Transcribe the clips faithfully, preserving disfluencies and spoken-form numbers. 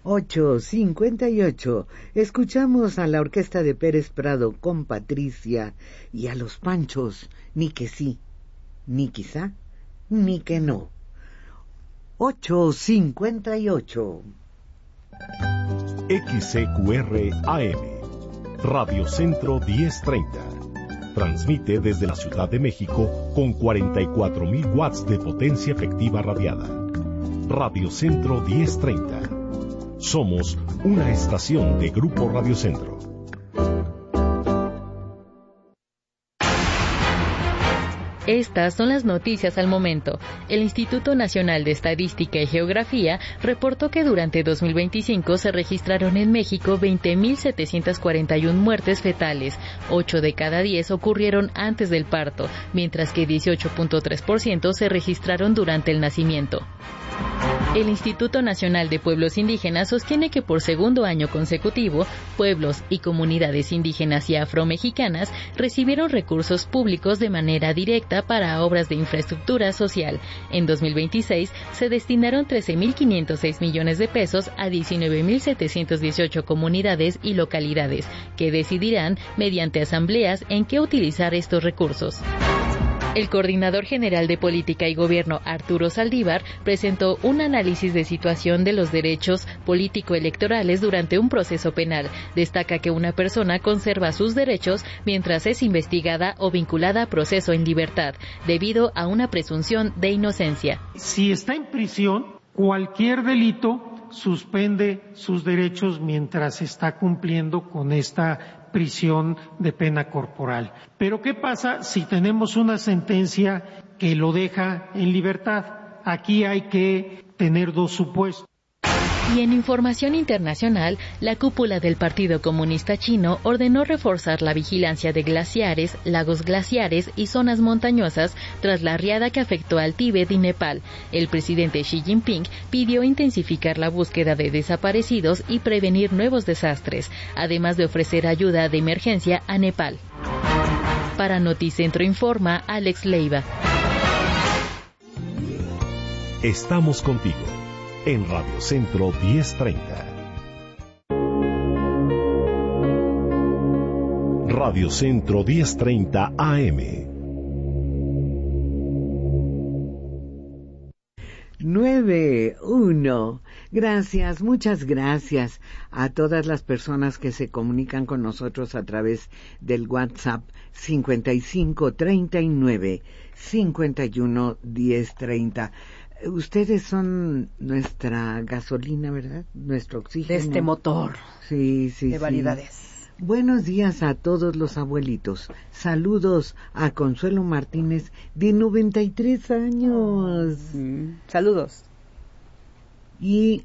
ocho cincuenta y ocho. Escuchamos a la orquesta de Pérez Prado con Patricia y a los Panchos, ni que sí, ni quizá, ni que no. ocho cincuenta y ocho. X C Q R A M, Radio Centro diez treinta. Transmite desde la Ciudad de México con cuarenta y cuatro mil watts de potencia efectiva radiada. Radio Centro diez treinta. Somos una estación de Grupo Radio Centro. Estas son las noticias al momento. El Instituto Nacional de Estadística y Geografía reportó que durante dos mil veinticinco se registraron en México veinte mil setecientas cuarenta y una muertes fetales. ocho de cada diez ocurrieron antes del parto, mientras que dieciocho punto tres por ciento se registraron durante el nacimiento. El Instituto Nacional de Pueblos Indígenas sostiene que por segundo año consecutivo, pueblos y comunidades indígenas y afromexicanas recibieron recursos públicos de manera directa para obras de infraestructura social. En dos mil veintiséis se destinaron trece mil quinientos seis millones de pesos a diecinueve mil setecientas dieciocho comunidades y localidades, que decidirán mediante asambleas en qué utilizar estos recursos. El coordinador general de Política y Gobierno, Arturo Saldívar, presentó un análisis de situación de los derechos político-electorales durante un proceso penal. Destaca que una persona conserva sus derechos mientras es investigada o vinculada a proceso en libertad, debido a una presunción de inocencia. Si está en prisión, cualquier delito suspende sus derechos mientras está cumpliendo con esta prisión de pena corporal. Pero ¿qué pasa si tenemos una sentencia que lo deja en libertad? Aquí hay que tener dos supuestos. Y en información internacional, la cúpula del Partido Comunista Chino ordenó reforzar la vigilancia de glaciares, lagos glaciares y zonas montañosas tras la riada que afectó al Tíbet y Nepal. El presidente Xi Jinping pidió intensificar la búsqueda de desaparecidos y prevenir nuevos desastres, además de ofrecer ayuda de emergencia a Nepal. Para Noticentro Informa, Alex Leiva. Estamos contigo en Radio Centro diez treinta. Radio Centro diez treinta A M. nueve uno. Gracias, muchas gracias a todas las personas que se comunican con nosotros a través del WhatsApp cincuenta y cinco treinta y nueve cincuenta y uno diez treinta. Ustedes son nuestra gasolina, ¿verdad? Nuestro oxígeno. De este motor. Sí, sí, de sí. variedades. Buenos días a todos los abuelitos. Saludos a Consuelo Martínez, de noventa y tres años. Mm, saludos. Y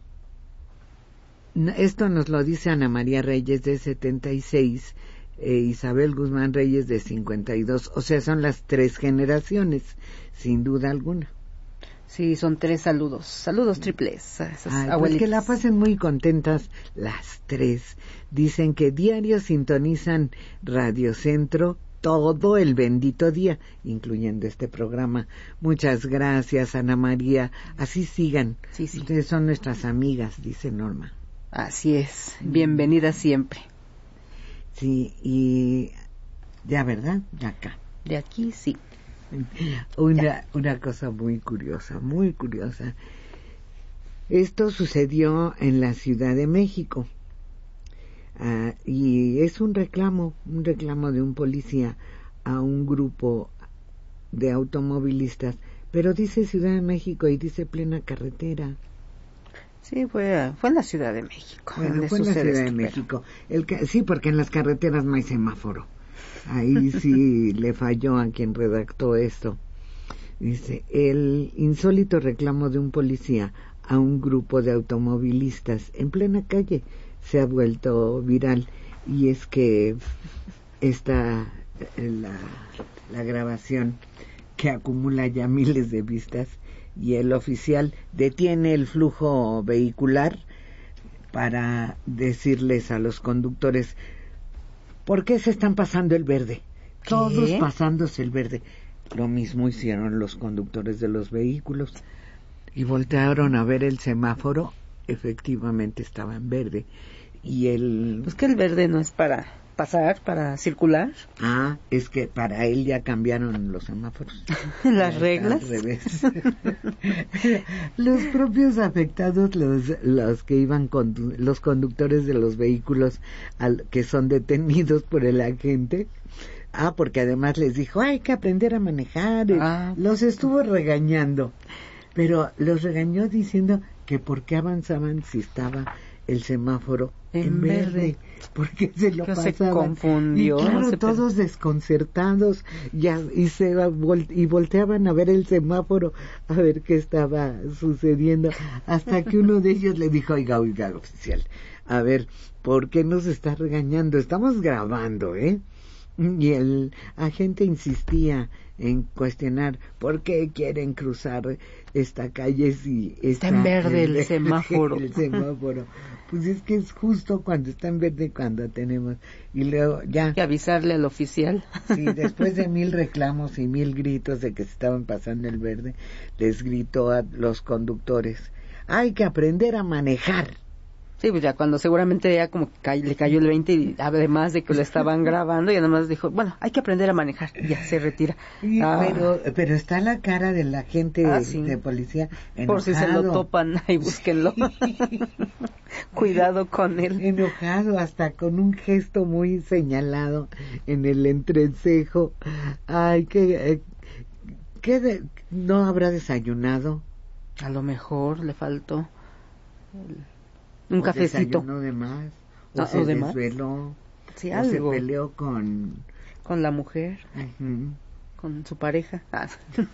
esto nos lo dice Ana María Reyes, de setenta y seis, e Isabel Guzmán Reyes, de cincuenta y dos. O sea, son las tres generaciones, sin duda alguna. Sí, son tres saludos. Saludos triples a esas Ay, abuelitas. Pues que la pasen muy contentas las tres. Dicen que diario sintonizan Radio Centro todo el bendito día, incluyendo este programa. Muchas gracias, Ana María. Así sigan. Sí, sí. Ustedes son nuestras amigas, dice Norma. Así es. Bienvenida siempre. Sí, y ya, ¿verdad? De acá. De aquí, sí. Una, una cosa muy curiosa, muy curiosa. Esto sucedió en la Ciudad de México. Uh, y es un reclamo, un reclamo de un policía a un grupo de automovilistas, pero dice Ciudad de México y dice plena carretera. Sí, fue, fue en la Ciudad de México. Bueno, fue en la Ciudad de esto, México. El, sí, porque en las carreteras no hay semáforo. Ahí sí le falló a quien redactó esto. Dice, el insólito reclamo de un policía a un grupo de automovilistas en plena calle se ha vuelto viral, y es que esta la, la grabación, que acumula ya miles de vistas, y el oficial detiene el flujo vehicular para decirles a los conductores: ¿por qué se están pasando el verde? ¿Qué? Todos pasándose el verde. Lo mismo hicieron los conductores de los vehículos, y voltearon a ver el semáforo efectivamente estaba en verde. Y el... Pues que el verde no es para pasar, para circular. Ah, es que para él ya cambiaron los semáforos. Las reglas. Al revés. Los propios afectados, los los que iban con los conductores de los vehículos al, que son detenidos por el agente. Ah, porque además les dijo, hay que aprender a manejar. Ah. Los estuvo regañando, pero los regañó diciendo que por qué avanzaban si estaba el semáforo en, en verde, verde, porque se lo pasaban. Se confundió. Y claro, no se todos pe... desconcertados, ya, y se vol- y volteaban a ver el semáforo, a ver qué estaba sucediendo, hasta que uno de ellos le dijo, oiga, oiga, oficial, a ver, ¿por qué nos está regañando? Estamos grabando, ¿eh? Y el agente insistía en cuestionar por qué quieren cruzar esta calle si está, está en verde el, el semáforo. El semáforo. Pues es que es justo cuando está en verde cuando tenemos. Y luego ya. Hay que avisarle al oficial. Sí, después de mil reclamos y mil gritos de que se estaban pasando el verde, les gritó a los conductores, hay que aprender a manejar. Sí, pues ya cuando seguramente ya como que le cayó el veinte y además de que lo estaban grabando y además dijo, bueno, hay que aprender a manejar, y ya se retira. Sí, ah. pero pero está la cara de la gente ah, sí. de policía enojado. Por si se lo topan, ahí búsquenlo. Cuidado con él. Enojado, hasta con un gesto muy señalado en el entrecejo. Ay, que, eh, que de, no habrá desayunado. A lo mejor le faltó el... un o cafecito de más, o no, se o de desveló, sí, o algo. se peleó con con la mujer, uh-huh. con su pareja. Ah.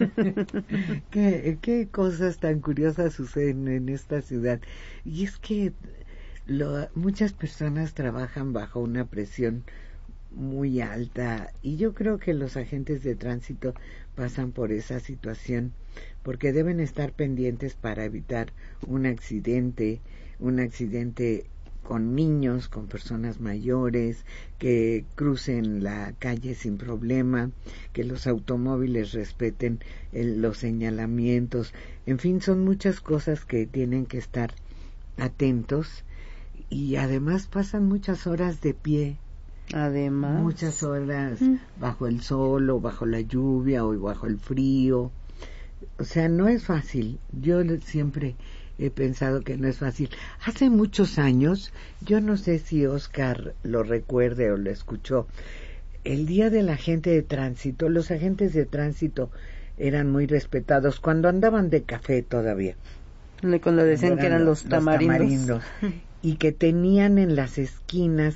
¿Qué, qué cosas tan curiosas suceden en esta ciudad. Y es que lo, muchas personas trabajan bajo una presión muy alta, y yo creo que los agentes de tránsito pasan por esa situación porque deben estar pendientes para evitar un accidente un accidente con niños, con personas mayores, que crucen la calle sin problema, que los automóviles respeten el, los señalamientos. En fin, son muchas cosas que tienen que estar atentos, y además pasan muchas horas de pie. Además. Muchas horas mm. bajo el sol, o bajo la lluvia, o bajo el frío. O sea, no es fácil. Yo siempre he pensado que no es fácil. Hace muchos años, yo no sé si Oscar lo recuerde o lo escuchó, el día del agente de tránsito, los agentes de tránsito eran muy respetados cuando andaban de café todavía. Cuando decían eran que eran los, los tamarindos. tamarindos y que tenían en las esquinas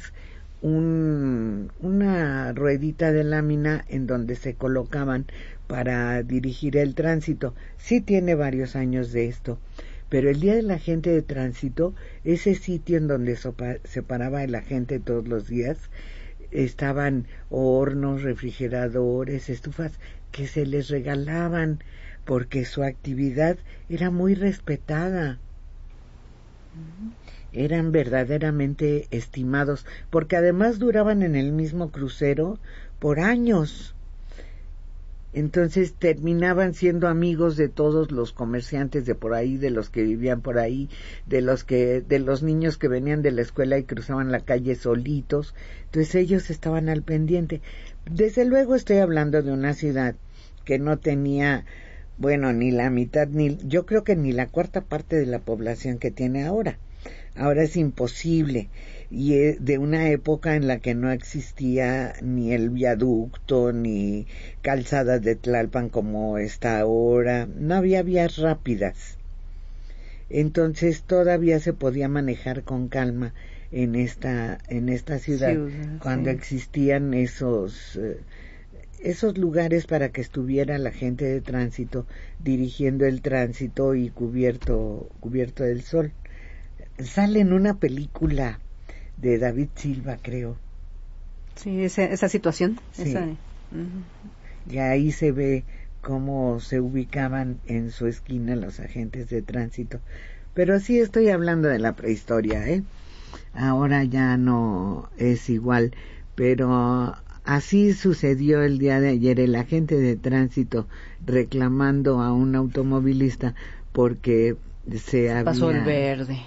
un, una ruedita de lámina en donde se colocaban para dirigir el tránsito. Sí tiene varios años de esto. Pero el día del agente de tránsito, ese sitio en donde sopa, se paraba el agente todos los días, estaban hornos, refrigeradores, estufas que se les regalaban porque su actividad era muy respetada. Eran verdaderamente estimados, porque además duraban en el mismo crucero por años. Entonces terminaban siendo amigos de todos los comerciantes de por ahí, de los que vivían por ahí, de los que, de los niños que venían de la escuela y cruzaban la calle solitos. Entonces ellos estaban al pendiente. Desde luego estoy hablando de una ciudad que no tenía, bueno, ni la mitad, ni, yo creo que ni la cuarta parte de la población que tiene ahora. Ahora es imposible, y de una época en la que no existía ni el viaducto ni calzadas de Tlalpan como está ahora, no había vías rápidas, entonces todavía se podía manejar con calma en esta en esta ciudad, ciudad cuando sí. existían esos eh, esos lugares para que estuviera la gente de tránsito dirigiendo el tránsito y cubierto cubierto del sol. Sale en una película de David Silva, creo. Sí, esa, esa situación. Sí. Esa, uh-huh. Y ahí se ve cómo se ubicaban en su esquina los agentes de tránsito. Pero sí estoy hablando de la prehistoria, ¿eh? Ahora ya no es igual, pero así sucedió el día de ayer. El agente de tránsito reclamando a un automovilista porque se había... pasó el verde.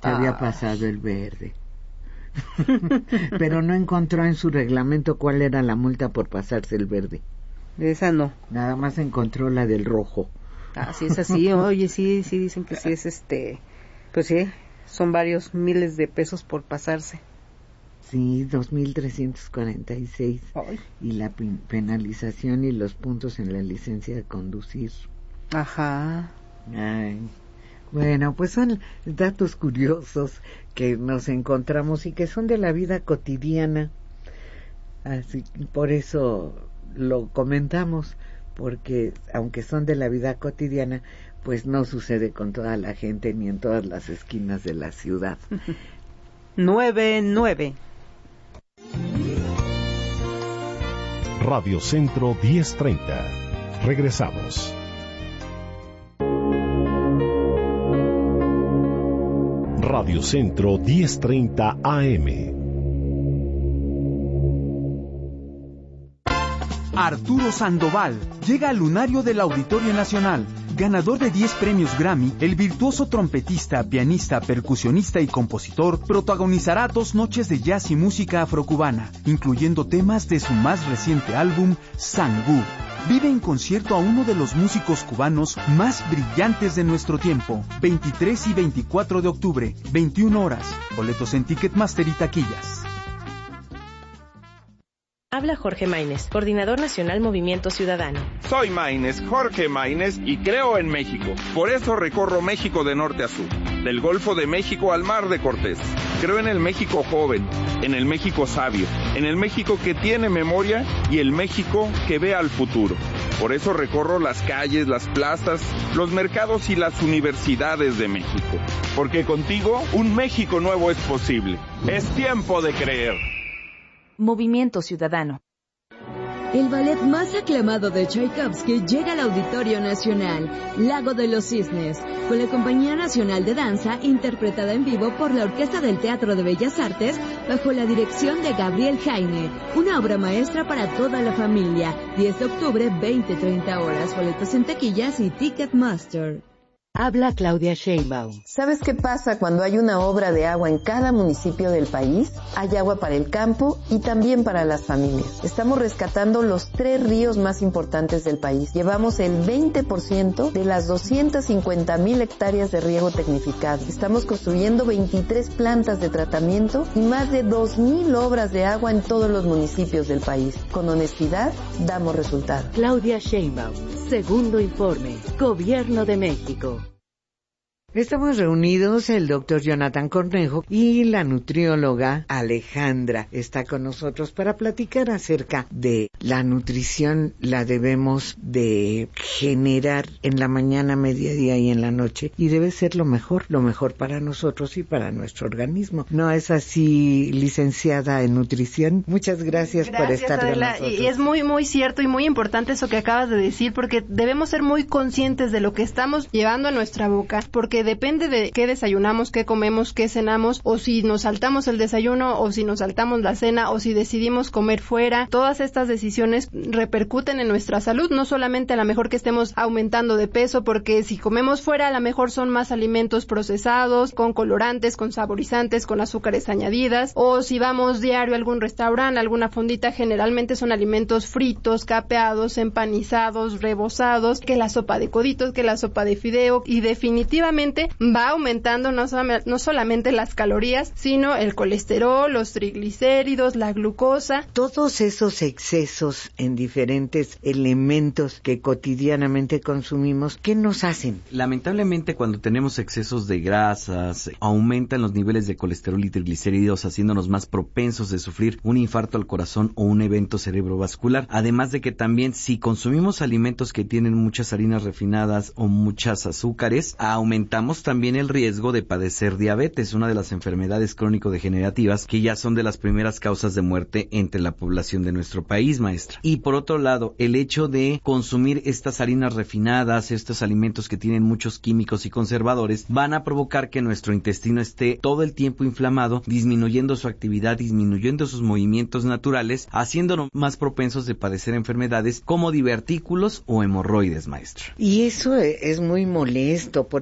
te ah. había pasado el verde. Pero no encontró en su reglamento cuál era la multa por pasarse el verde. Esa no. Nada más encontró la del rojo. Ah, sí, es así. Oye, sí, sí, dicen que sí es este... Pues sí, son varios miles de pesos por pasarse. Sí, dos mil trescientos cuarenta y seis. Ay. Y la penalización y los puntos en la licencia de conducir. Ajá. Ay. Bueno, pues son datos curiosos que nos encontramos y que son de la vida cotidiana. Así, por eso lo comentamos, porque aunque son de la vida cotidiana, pues no sucede con toda la gente ni en todas las esquinas de la ciudad. Nueve, nueve. Radio Centro diez treinta. Regresamos. Radio Centro diez treinta A M. Arturo Sandoval llega al lunario del Auditorio Nacional. Ganador de diez premios Grammy, el virtuoso trompetista, pianista, percusionista y compositor protagonizará dos noches de jazz y música afrocubana, incluyendo temas de su más reciente álbum, Sangú. Vive en concierto a uno de los músicos cubanos más brillantes de nuestro tiempo. veintitrés y veinticuatro de octubre, veintiuna horas. Boletos en Ticketmaster y taquillas. Habla Jorge Maínez, Coordinador Nacional Movimiento Ciudadano. Soy Maínez, Jorge Maínez, y creo en México. Por eso recorro México de norte a sur, del Golfo de México al Mar de Cortés. Creo en el México joven, en el México sabio, en el México que tiene memoria y el México que ve al futuro. Por eso recorro las calles, las plazas, los mercados y las universidades de México. Porque contigo, un México nuevo es posible. Es tiempo de creer. Movimiento Ciudadano. El ballet más aclamado de Tchaikovsky llega al Auditorio Nacional, Lago de los Cisnes, con la Compañía Nacional de Danza, interpretada en vivo por la Orquesta del Teatro de Bellas Artes, bajo la dirección de Gabriel Jaime. Una obra maestra para toda la familia. diez de octubre, veinte treinta horas. Boletos en taquillas y Ticketmaster. Habla Claudia Sheinbaum. ¿Sabes qué pasa cuando hay una obra de agua en cada municipio del país? Hay agua para el campo y también para las familias. Estamos rescatando los tres ríos más importantes del país. Llevamos el veinte por ciento de las doscientas cincuenta mil hectáreas de riego tecnificado. Estamos construyendo veintitrés plantas de tratamiento y más de dos mil obras de agua en todos los municipios del país. Con honestidad, damos resultados. Claudia Sheinbaum, segundo informe, Gobierno de México. Estamos reunidos, el doctor Jonathan Cornejo y la nutrióloga Alejandra está con nosotros para platicar acerca de la nutrición. La debemos de generar en la mañana, mediodía y en la noche, y debe ser lo mejor, lo mejor para nosotros y para nuestro organismo. ¿No es así, licenciada en nutrición? Muchas gracias, gracias por estar Adela, con nosotros. Y es muy, muy cierto y muy importante eso que acabas de decir, porque debemos ser muy conscientes de lo que estamos llevando a nuestra boca, porque depende de qué desayunamos, qué comemos, qué cenamos, o si nos saltamos el desayuno, o si nos saltamos la cena, o si decidimos comer fuera. Todas estas decisiones repercuten en nuestra salud, no solamente a lo mejor que estemos aumentando de peso, porque si comemos fuera a lo mejor son más alimentos procesados, con colorantes, con saborizantes, con azúcares añadidas, o si vamos diario a algún restaurante, alguna fondita, generalmente son alimentos fritos, capeados, empanizados, rebozados, que la sopa de coditos, que la sopa de fideo, y definitivamente va aumentando no, sol- no solamente las calorías, sino el colesterol, los triglicéridos, la glucosa. Todos esos excesos en diferentes elementos que cotidianamente consumimos, ¿qué nos hacen? Lamentablemente, cuando tenemos excesos de grasas, aumentan los niveles de colesterol y triglicéridos, haciéndonos más propensos de sufrir un infarto al corazón o un evento cerebrovascular. Además de que también, si consumimos alimentos que tienen muchas harinas refinadas o muchas azúcares, aumentamos también el riesgo de padecer diabetes, una de las enfermedades crónico-degenerativas que ya son de las primeras causas de muerte entre la población de nuestro país, maestra. Y por otro lado, el hecho de consumir estas harinas refinadas, estos alimentos que tienen muchos químicos y conservadores, van a provocar que nuestro intestino esté todo el tiempo inflamado, disminuyendo su actividad, disminuyendo sus movimientos naturales, haciéndonos más propensos de padecer enfermedades como divertículos o hemorroides, maestra. Y eso es muy molesto, por eso hay que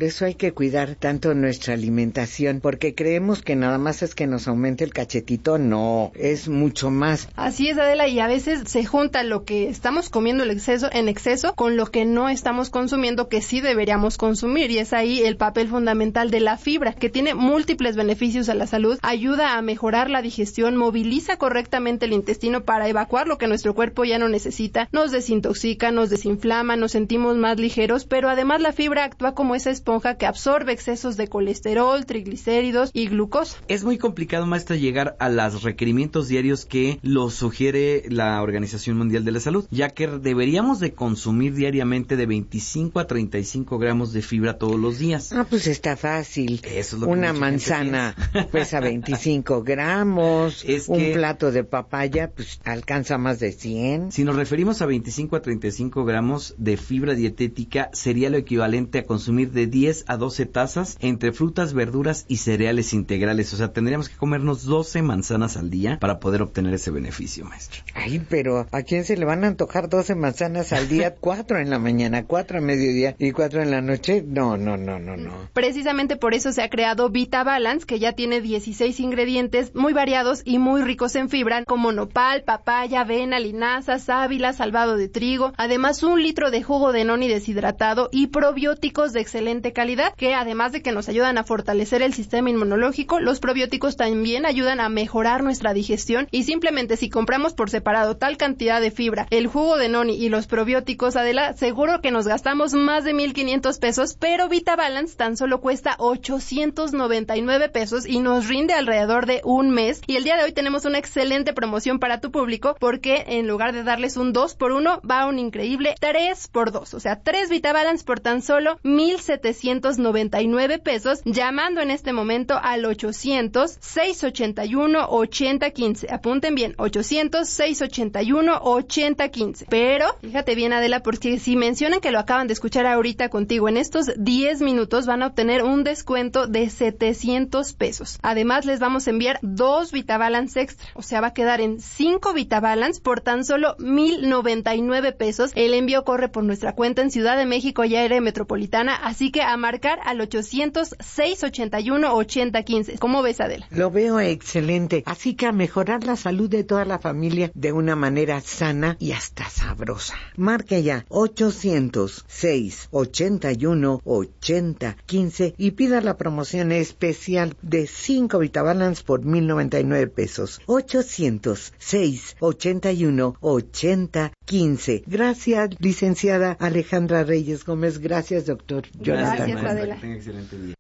que cuidar tanto nuestra alimentación, porque creemos que nada más es que nos aumente el cachetito. No, es mucho más. Así es, Adela, y a veces se junta lo que estamos comiendo el exceso, en exceso con lo que no estamos consumiendo, que sí deberíamos consumir, y es ahí el papel fundamental de la fibra, que tiene múltiples beneficios a la salud, ayuda a mejorar la digestión, moviliza correctamente el intestino para evacuar lo que nuestro cuerpo ya no necesita, nos desintoxica, nos desinflama, nos sentimos más ligeros, pero además la fibra actúa como esa esponja que absorbe excesos de colesterol, triglicéridos y glucosa. Es muy complicado, maestra, llegar a los requerimientos diarios que lo sugiere la Organización Mundial de la Salud, ya que deberíamos de consumir diariamente de veinticinco a treinta y cinco gramos de fibra todos los días. Ah, pues está fácil. Eso es lo que Una manzana pesa veinticinco gramos, es un que, plato de papaya pues alcanza más de cien. Si nos referimos a veinticinco a treinta y cinco gramos de fibra dietética, sería lo equivalente a consumir de diez a doce tazas entre frutas, verduras y cereales integrales. O sea, tendríamos que comernos doce manzanas al día para poder obtener ese beneficio, maestro. Ay, pero ¿a quién se le van a antojar doce manzanas al día? Cuatro en la mañana, cuatro a mediodía y cuatro en la noche. No, no, no, no, no. Precisamente por eso se ha creado Vita Balance, que ya tiene dieciséis ingredientes muy variados y muy ricos en fibra, como nopal, papaya, avena, linaza, sábila, salvado de trigo, además un litro de jugo de noni deshidratado y probióticos de excelente calidad, que además de que nos ayudan a fortalecer el sistema inmunológico, los probióticos también ayudan a mejorar nuestra digestión, y simplemente si compramos por separado tal cantidad de fibra, el jugo de noni y los probióticos, Adela, seguro que nos gastamos más de mil quinientos pesos, pero Vita Balance tan solo cuesta ochocientos noventa y nueve pesos y nos rinde alrededor de un mes. Y el día de hoy tenemos una excelente promoción para tu público, porque en lugar de darles un dos por uno, va un increíble tres por dos, o sea, tres Vita Balance por tan solo mil setecientos noventa y nueve pesos, llamando en este momento al ochocientos, seiscientos ochenta y uno, ochenta quince. Apunten bien, ochocientos, seiscientos ochenta y uno, ochenta quince. Pero, fíjate bien, Adela, porque si mencionan que lo acaban de escuchar ahorita contigo, en estos diez minutos van a obtener un descuento de setecientos pesos. Además, les vamos a enviar dos Vita Balance extra, o sea, va a quedar en cinco Vita Balance por tan solo mil noventa y nueve pesos. El envío corre por nuestra cuenta en Ciudad de México y área metropolitana, así que a marcar al ochocientos, seiscientos ochenta y uno, ochenta quince. ¿Cómo ves, Adela? Lo veo excelente, así que a mejorar la salud de toda la familia de una manera sana y hasta sabrosa. Marque ya ochocientos, seiscientos ochenta y uno, ochenta quince y pida la promoción especial de cinco Vita Balance por mil noventa y nueve pesos. ochocientos, seiscientos ochenta y uno, ochenta quince. Gracias, licenciada Alejandra Reyes Gómez. Gracias, doctor Jonathan. Gracias, Adela. Tenga excelente día.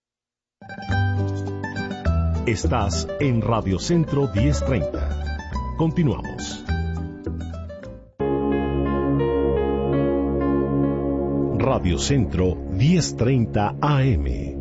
Estás en Radio Centro diez treinta. Continuamos. Radio Centro diez treinta A M.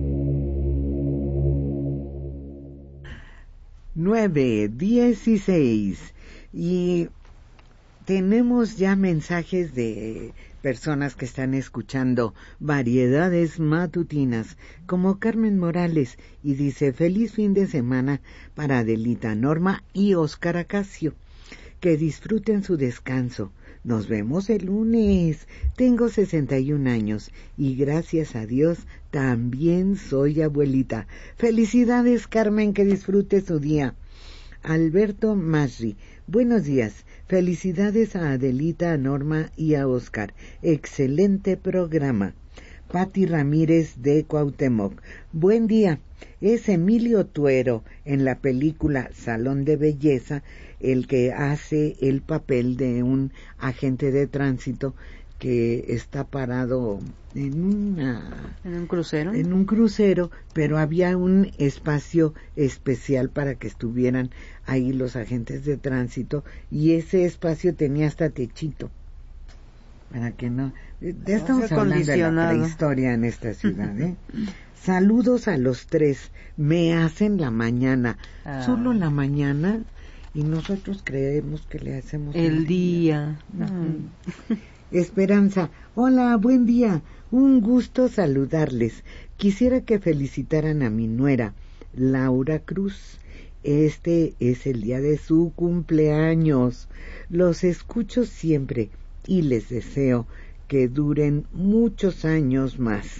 nueve dieciséis. Y tenemos ya mensajes de personas que están escuchando Variedades Matutinas, como Carmen Morales, y dice: feliz fin de semana para Adelita, Norma y Óscar Acacio. Que disfruten su descanso. Nos vemos el lunes. Tengo sesenta y un años y gracias a Dios también soy abuelita. Felicidades, Carmen, que disfrute su día. Alberto Masri, buenos días. Felicidades a Adelita, a Norma y a Óscar. Excelente programa. Pati Ramírez de Cuauhtémoc, buen día. Es Emilio Tuero en la película Salón de Belleza el que hace el papel de un agente de tránsito que está parado en una en un crucero en un crucero, pero había un espacio especial para que estuvieran ahí los agentes de tránsito, y ese espacio tenía hasta techito para que no ya estamos hablando de la prehistoria en esta ciudad, ¿eh? Saludos a los tres. Me hacen la mañana, ah. solo la mañana, y nosotros creemos que le hacemos el día. día. Esperanza, hola, buen día, un gusto saludarles. Quisiera que felicitaran a mi nuera, Laura Cruz. Este es el día de su cumpleaños. Los escucho siempre y les deseo que duren muchos años más.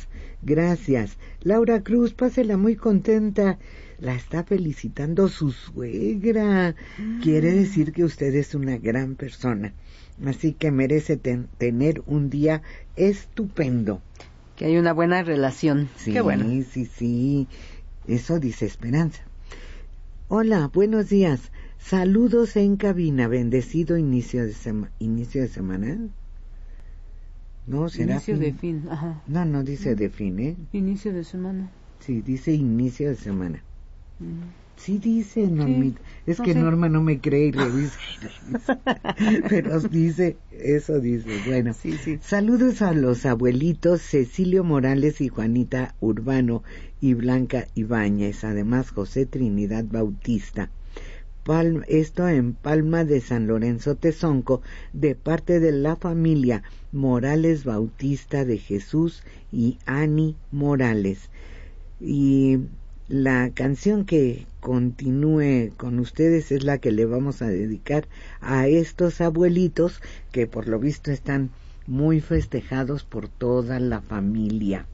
Gracias. Laura Cruz, pásela muy contenta. La está felicitando su suegra. Mm. Quiere decir que usted es una gran persona. Así que merece ten- tener un día estupendo. Que hay una buena relación. Sí, Qué bueno. sí, sí. Eso dice Esperanza. Hola, buenos días. Saludos en cabina. Bendecido inicio de, sema- inicio de semana. No, será Inicio fin. de fin, ajá. No, no dice no. de fin, ¿eh? Inicio de semana. Sí, dice inicio de semana. Mm. Sí dice, Normita. Sí, es no que sé. Norma no me cree y revisa. Pero dice, eso dice. Bueno, sí, sí. Saludos a los abuelitos Cecilio Morales y Juanita Urbano y Blanca Ibáñez. Además, José Trinidad Bautista. Palma, esto en Palma de San Lorenzo Tezonco, de parte de la familia Morales Bautista de Jesús y Ani Morales. Y la canción que continúe con ustedes es la que le vamos a dedicar a estos abuelitos que por lo visto están muy festejados por toda la familia.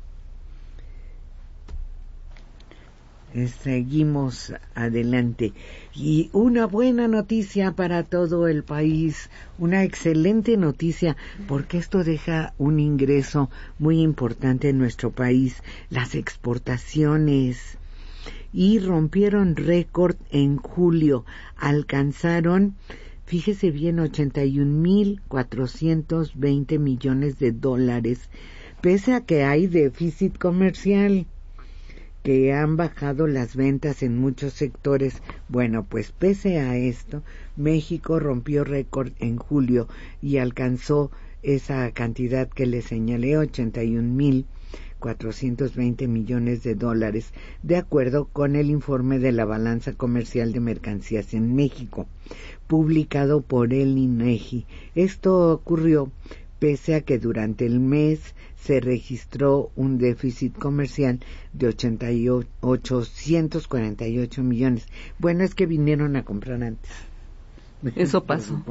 Seguimos adelante. Y una buena noticia para todo el país, una excelente noticia, porque esto deja un ingreso muy importante en nuestro país, las exportaciones. Y rompieron récord en julio, alcanzaron, fíjese bien, ochenta y un mil cuatrocientos veinte millones de dólares, pese a que hay déficit comercial, que han bajado las ventas en muchos sectores. Bueno, pues pese a esto, México rompió récord en julio y alcanzó esa cantidad que le señalé, ochenta y un mil cuatrocientos veinte millones de dólares, de acuerdo con el informe de la balanza comercial de mercancías en México, publicado por el INEGI. Esto ocurrió pese a que durante el mes se registró un déficit comercial de ochocientos cuarenta y ocho millones. Bueno, es que vinieron a comprar antes. Eso pasó.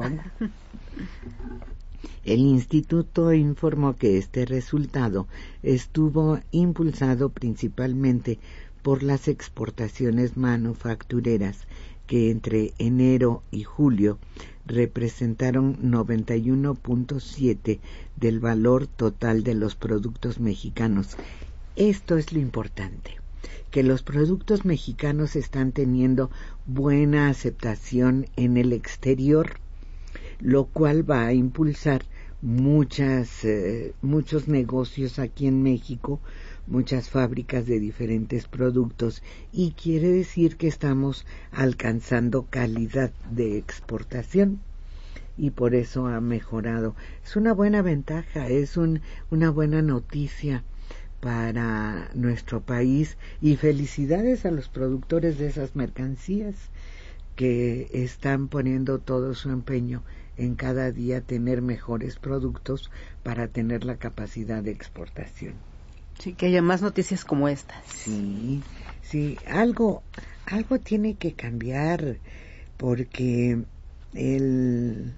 El instituto informó que este resultado estuvo impulsado principalmente por las exportaciones manufactureras, que entre enero y julio representaron noventa y uno punto siete del valor total de los productos mexicanos. Esto es lo importante, que los productos mexicanos están teniendo buena aceptación en el exterior, lo cual va a impulsar muchas eh, muchos negocios aquí en México, muchas fábricas de diferentes productos, y quiere decir que estamos alcanzando calidad de exportación y por eso ha mejorado. Es una buena ventaja, es un, una buena noticia para nuestro país, y felicidades a los productores de esas mercancías que están poniendo todo su empeño en cada día tener mejores productos para tener la capacidad de exportación. Sí, que haya más noticias como estas. Sí, sí, algo, algo tiene que cambiar, porque el,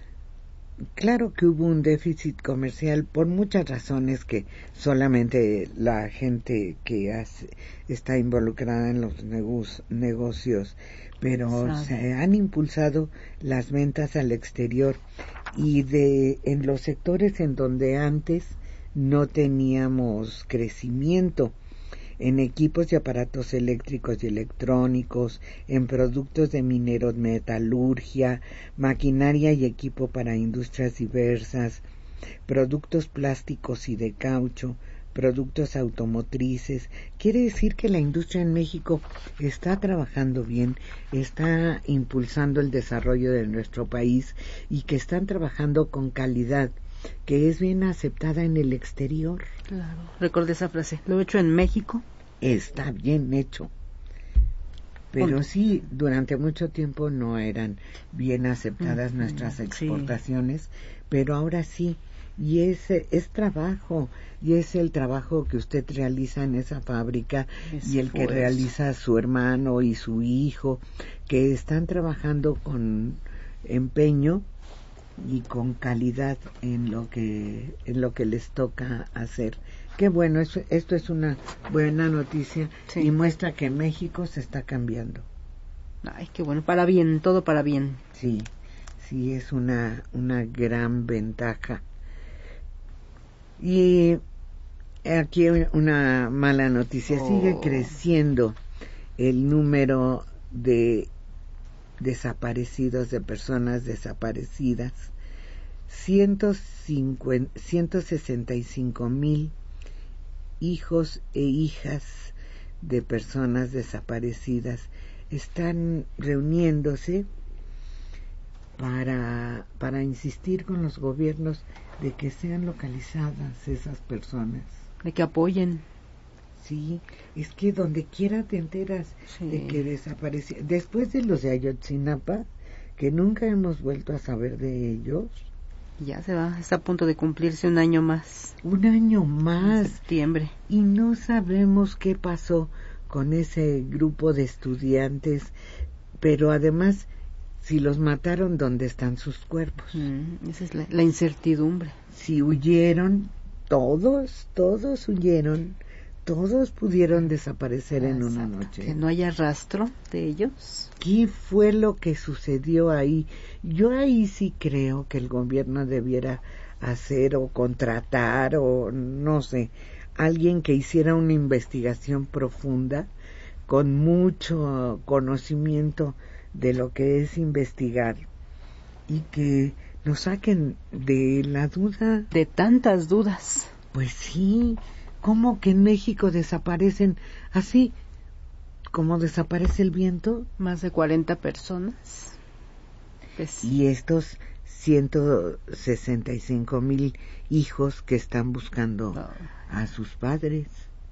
claro que hubo un déficit comercial por muchas razones que solamente la gente que hace, está involucrada en los negoci- negocios, pero Sabe. se han impulsado las ventas al exterior, y de en los sectores en donde antes no teníamos crecimiento, en equipos y aparatos eléctricos y electrónicos, en productos de minerometalurgia, maquinaria y equipo para industrias diversas, productos plásticos y de caucho, productos automotrices. Quiere decir que la industria en México está trabajando bien, está impulsando el desarrollo de nuestro país, y que están trabajando con calidad, que es bien aceptada en el exterior. Claro, recuerde esa frase, lo hecho en México está bien hecho. Pero sí, durante mucho tiempo no eran bien aceptadas mm, nuestras exportaciones, sí. Pero ahora sí, y es, es trabajo, y es el trabajo que usted realiza en esa fábrica, es y el que realiza su hermano y su hijo, que están trabajando con empeño y con calidad en lo que en lo que les toca hacer, qué bueno, eso, esto es una buena noticia sí. y muestra que México se está cambiando. Ay, qué bueno, para bien, todo para bien. Sí, sí, es una, una gran ventaja. Y aquí una mala noticia, oh. sigue creciendo el número de desaparecidos, de personas desaparecidas. ciento sesenta y cinco mil hijos e hijas de personas desaparecidas están reuniéndose para, para insistir con los gobiernos de que sean localizadas esas personas. De que apoyen. Sí, es que donde quiera te enteras sí. de que desaparecieron. Después de los de Ayotzinapa, que nunca hemos vuelto a saber de ellos. Ya se va, está a punto de cumplirse un año más. Un año más. En septiembre. Y no sabemos qué pasó con ese grupo de estudiantes, pero además, si los mataron, ¿dónde están sus cuerpos? Mm, esa es la, la incertidumbre. Si huyeron, todos, todos huyeron, todos pudieron desaparecer ah, en una exacto. noche. Que no haya rastro de ellos. ¿Qué fue lo que sucedió ahí? Yo ahí sí creo que el gobierno debiera hacer o contratar o no sé, alguien que hiciera una investigación profunda con mucho conocimiento de lo que es investigar y que nos saquen de la duda. De tantas dudas. Pues sí, ¿cómo que en México desaparecen así como desaparece el viento? Más de cuarenta personas. Pues... Y estos ciento sesenta y cinco mil hijos que están buscando no. a sus padres.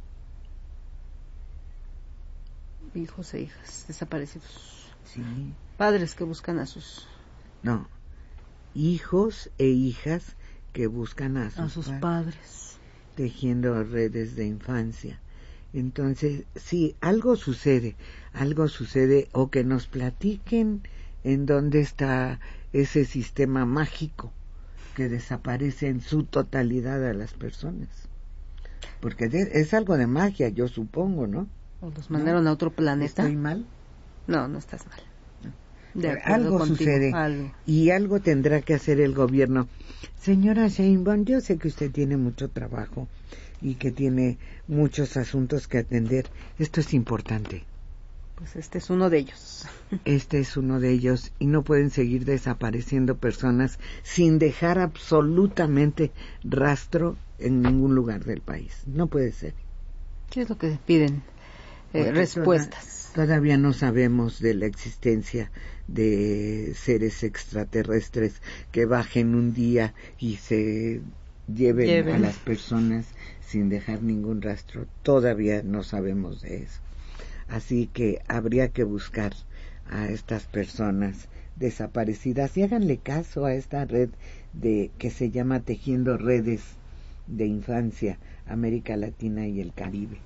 Hijos e hijas desaparecidos. Sí. Padres que buscan a sus... No, hijos e hijas que buscan a sus, a sus padres. padres. Tejiendo redes de infancia. Entonces, sí, algo sucede, algo sucede, o que nos platiquen en dónde está ese sistema mágico que desaparece en su totalidad a las personas. Porque de, es algo de magia, yo supongo, ¿no? ¿O los mandaron ¿No? a otro planeta? ¿Estoy mal? No, no estás mal. De algo contigo, sucede algo. Y algo tendrá que hacer el gobierno. Señora Sheinbaum, yo sé que usted tiene mucho trabajo y que tiene muchos asuntos que atender. Esto es importante. Pues este es uno de ellos. Este es uno de ellos y no pueden seguir desapareciendo personas sin dejar absolutamente rastro en ningún lugar del país. No puede ser. ¿Qué es lo que piden? Eh, respuestas. Toda, todavía no sabemos de la existencia de seres extraterrestres que bajen un día y se lleven, lleven a las personas sin dejar ningún rastro. Todavía no sabemos de eso. Así que habría que buscar a estas personas desaparecidas y háganle caso a esta red de que se llama Tejiendo Redes de Infancia, América Latina y el Caribe.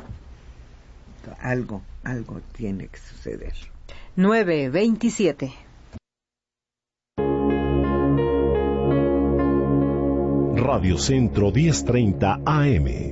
Algo, algo tiene que suceder. nueve veintisiete. Radio Centro diez treinta A M.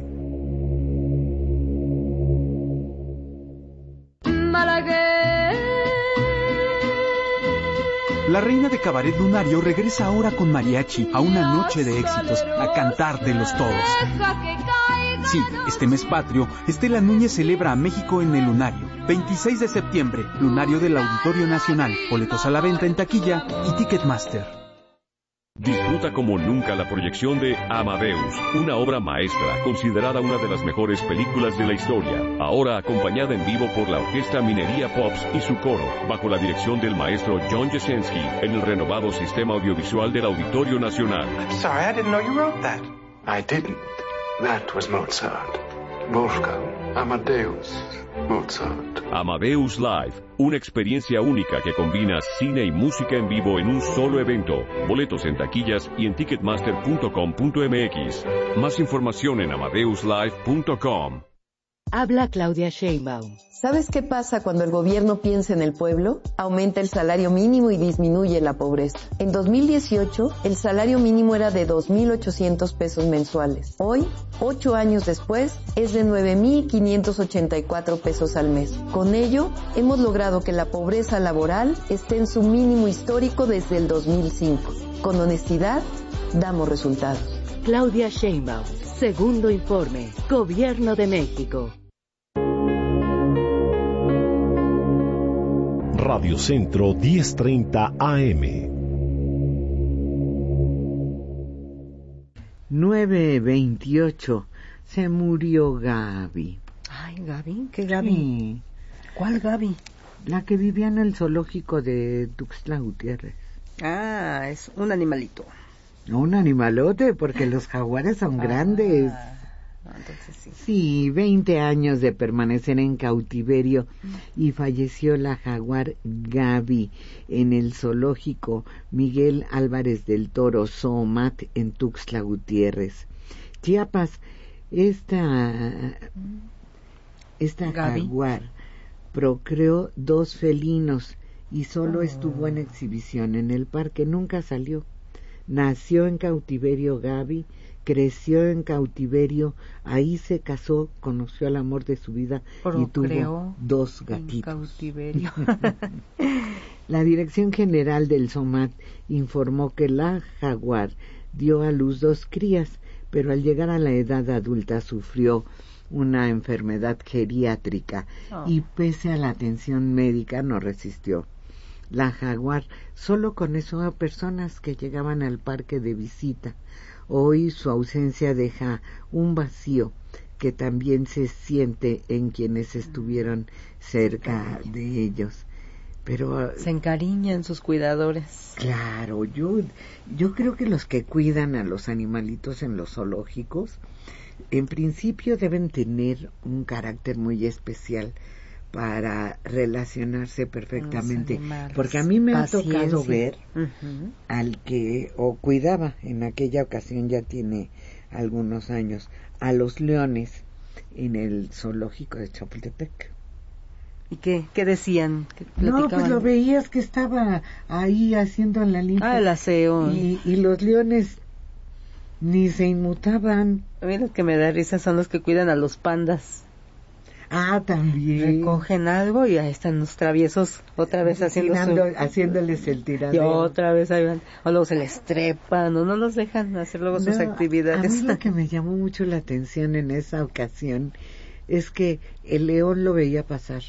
La reina de Cabaret Lunario regresa ahora con mariachi a una noche de éxitos, a cantar de los todos. Sí, este mes patrio, Estela Núñez celebra a México en el Lunario. veintiséis de septiembre, Lunario del Auditorio Nacional. Boletos a la venta en taquilla y Ticketmaster. Disfruta como nunca la proyección de Amadeus, una obra maestra considerada una de las mejores películas de la historia, ahora acompañada en vivo por la Orquesta Minería Pops y su coro, bajo la dirección del maestro John Jasenski, en el renovado sistema audiovisual del Auditorio Nacional. I'm sorry, I didn't know you wrote that. I didn't. That was Mozart. Wolfgang Amadeus Mozart. Amadeus Live, una experiencia única que combina cine y música en vivo en un solo evento. Boletos en taquillas y en ticketmaster punto com punto m x. Más información en amadeus live punto com. Habla Claudia Sheinbaum. ¿Sabes qué pasa cuando el gobierno piensa en el pueblo? Aumenta el salario mínimo y disminuye la pobreza. En dos mil dieciocho, el salario mínimo era de dos mil ochocientos pesos mensuales. Hoy, ocho años después, es de nueve mil quinientos ochenta y cuatro pesos al mes. Con ello, hemos logrado que la pobreza laboral esté en su mínimo histórico desde el dos mil cinco. Con honestidad, damos resultados. Claudia Sheinbaum, segundo informe, Gobierno de México. Radio Centro diez treinta A M. nueve veintiocho. Se murió Gaby. Ay, Gaby, ¿qué Gaby? Sí. ¿Cuál Gaby? La que vivía en el zoológico de Tuxtla Gutiérrez. Ah, es un animalito. Un animalote, porque los jaguares son ah, grandes. Entonces sí. Sí, veinte años de permanecer en cautiverio y falleció la jaguar Gaby en el zoológico Miguel Álvarez del Toro, Zoomat, en Tuxtla Gutiérrez, Chiapas. Esta, esta jaguar procreó dos felinos y solo oh. estuvo en exhibición en el parque, nunca salió. Nació en cautiverio Gaby, creció en cautiverio, ahí se casó, conoció el amor de su vida Procreó y tuvo dos gatitos. En cautiverio. La Dirección General del Zoomat informó que la jaguar dio a luz dos crías, pero al llegar a la edad adulta sufrió una enfermedad geriátrica oh. y pese a la atención médica no resistió. La jaguar solo conoció a personas que llegaban al parque de visita. Hoy su ausencia deja un vacío que también se siente en quienes estuvieron cerca de ellos. Pero se encariñan sus cuidadores. Claro, yo yo creo que los que cuidan a los animalitos en los zoológicos, en principio deben tener un carácter muy especial para relacionarse perfectamente, porque a mí me Paciencia. ha tocado ver uh-huh. al que o cuidaba en aquella ocasión, ya tiene algunos años, a los leones en el zoológico de Chapultepec. ¿Y qué, qué decían? ¿Qué no, pues lo veías que estaba ahí haciendo la limpia. Ah, el aseo. Y, y los leones ni se inmutaban. A mí lo que me da risa son los que cuidan a los pandas. Ah, también. Recogen algo y ahí están los traviesos otra vez haciendo Tirando, su... haciéndoles el tiradero. Y otra vez ahí van. O luego se les trepan, o no los dejan hacer luego no, sus actividades. A mí lo que me llamó mucho la atención en esa ocasión es que el león lo veía pasar.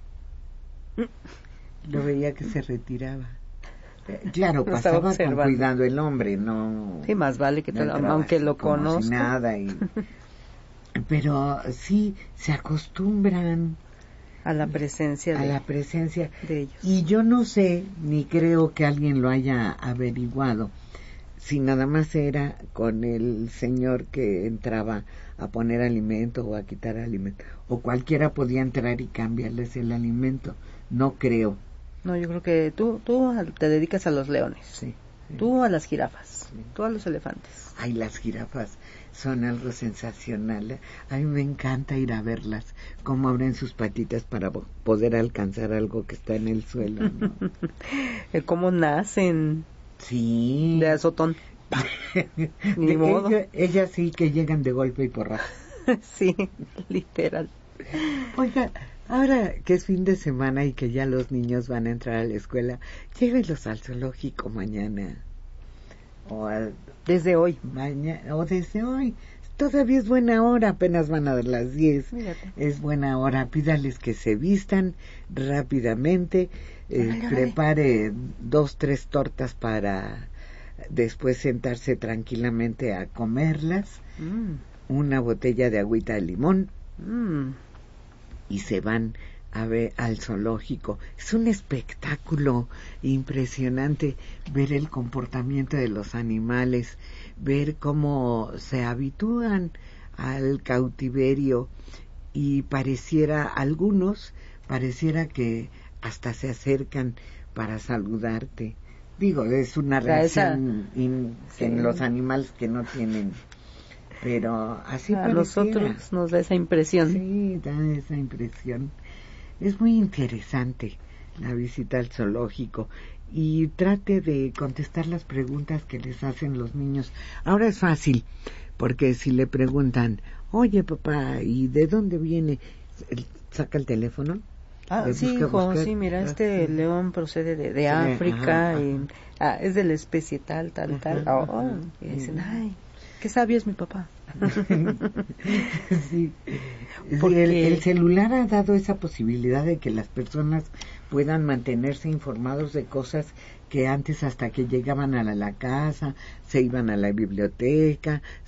Lo veía que se retiraba. Claro, no pasaba con cuidado el hombre, no... Sí, más vale que, no te, aunque lo conozca. Si nada y... Pero sí, se acostumbran a la presencia a de, la presencia de ellos. Y yo no sé, ni creo que alguien lo haya averiguado, si nada más era con el señor que entraba a poner alimento o a quitar alimento, o cualquiera podía entrar y cambiarles el alimento. No creo. No, yo creo que tú tú te dedicas a los leones. Sí. sí. Tú a las jirafas. Sí. Tú a los elefantes. Ay, las jirafas son algo sensacional. A mí me encanta ir a verlas, cómo abren sus patitas para poder alcanzar algo que está en el suelo, ¿no? Cómo nacen. Sí. De azotón. Ni de modo. Ellas ella sí que llegan de golpe y porrazo. Sí, literal. Oiga, ahora que es fin de semana y que ya los niños van a entrar a la escuela, llévenlos al zoológico mañana. O al, desde hoy. Mañana, o desde hoy. Todavía es buena hora, apenas van a dar las diez. Mírate. Es buena hora. Pídales que se vistan rápidamente. Eh, ay, ay. Prepare dos, tres tortas para después sentarse tranquilamente a comerlas. Mm. Una botella de agüita de limón. Mm. Y se van a ver al zoológico. Es un espectáculo impresionante ver el comportamiento de los animales, ver cómo se habitúan al cautiverio y pareciera, algunos, pareciera que hasta se acercan para saludarte. Digo, es una reacción in, sí. en los animales que no tienen pero así a nosotros nos da esa impresión. Sí, da esa impresión. Es muy interesante la visita al zoológico y trate de contestar las preguntas que les hacen los niños. Ahora es fácil, porque si le preguntan, oye papá, ¿y de dónde viene? Él saca el teléfono. Ah, sí, hijo, buscar. sí, mira, este sí. león procede de, de África, ajá, y ah, es de la especie tal, tal, tal. Oh, oh, y dicen, ay, qué sabio es mi papá. Sí. Porque el, el celular ha dado esa posibilidad de que las personas puedan mantenerse informados de cosas que antes, hasta que llegaban a la, la casa, se iban a la biblioteca,